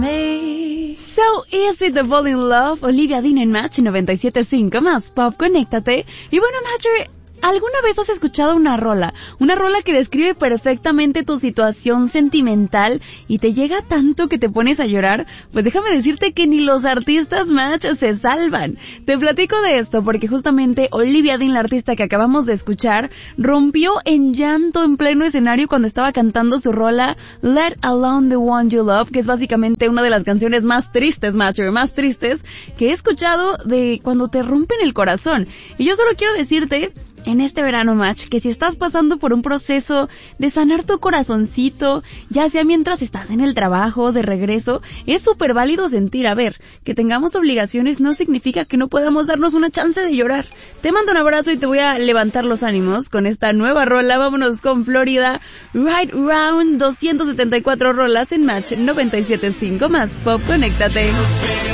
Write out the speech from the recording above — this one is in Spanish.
So Easy to Fall in Love, Olivia Dean en Match 97.5 más Pop, conéctate. Y bueno, Matcher, ¿alguna vez has escuchado una rola que describe perfectamente tu situación sentimental y te llega tanto que te pones a llorar? Pues déjame decirte que ni los artistas Match se salvan. Te platico de esto porque justamente Olivia Dean, la artista que acabamos de escuchar, rompió en llanto en pleno escenario cuando estaba cantando su rola Let Alone the One You Love, que es básicamente una de las canciones más tristes, Matcher, más tristes que he escuchado de cuando te rompen el corazón. Y yo solo quiero decirte en este verano, Match, que si estás pasando por un proceso de sanar tu corazoncito, ya sea mientras estás en el trabajo, de regreso, es súper válido sentir, que tengamos obligaciones no significa que no podamos darnos una chance de llorar. Te mando un abrazo y te voy a levantar los ánimos con esta nueva rola. Vámonos con Florida, Right Round, 274 rolas en Match 97.5 más Pop, conéctate.